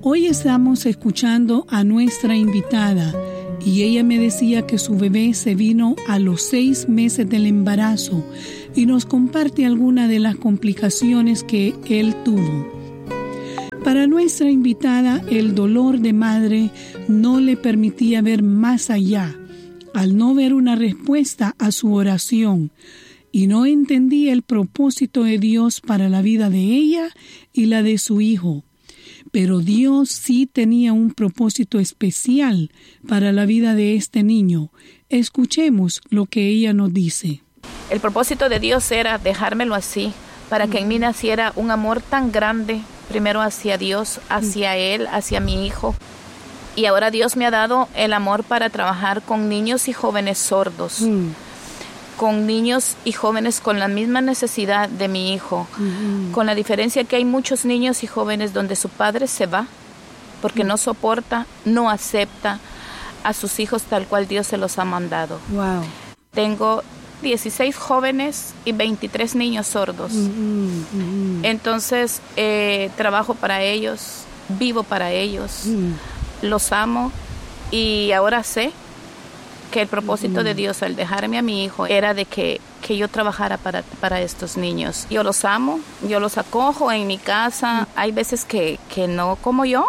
Hoy estamos escuchando a nuestra invitada y ella me decía que su bebé se vino a los 6 meses del embarazo y nos comparte algunas de las complicaciones que él tuvo. Para nuestra invitada, el dolor de madre no le permitía ver más allá, al no ver una respuesta a su oración, y no entendía el propósito de Dios para la vida de ella y la de su hijo. Pero Dios sí tenía un propósito especial para la vida de este niño. Escuchemos lo que ella nos dice. El propósito de Dios era dejármelo así, para que en mí naciera un amor tan grande, primero hacia Dios, hacia Él, hacia mi hijo. Y ahora Dios me ha dado el amor para trabajar con niños y jóvenes sordos, con niños y jóvenes con la misma necesidad de mi hijo, con la diferencia que hay muchos niños y jóvenes donde su padre se va porque no soporta, no acepta a sus hijos tal cual Dios se los ha mandado. Wow. Tengo 16 jóvenes y 23 niños sordos. Entonces, trabajo para ellos, vivo para ellos, los amo y ahora sé que el propósito de Dios al dejarme a mi hijo era de que yo trabajara para estos niños. Yo los amo, yo los acojo en mi casa. Hay veces que no como yo,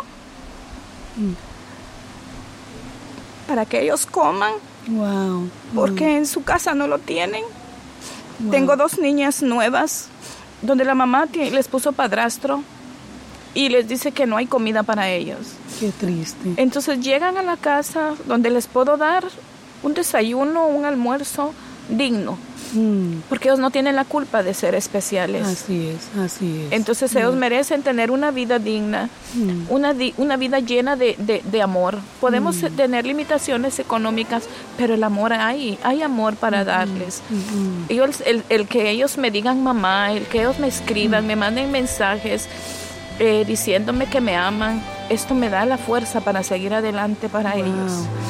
para que ellos coman, porque en su casa no lo tienen. Tengo 2 niñas nuevas, donde la mamá les puso padrastro y les dice que no hay comida para ellos. Qué triste. Entonces llegan a la casa donde les puedo dar un desayuno, un almuerzo digno, porque ellos no tienen la culpa de ser especiales. Así es. Entonces ellos merecen tener una vida digna, una vida llena de amor. Podemos tener limitaciones económicas, pero el amor hay amor para darles. El que ellos me digan mamá, el que ellos me escriban, me manden mensajes diciéndome que me aman, esto me da la fuerza para seguir adelante para ellos.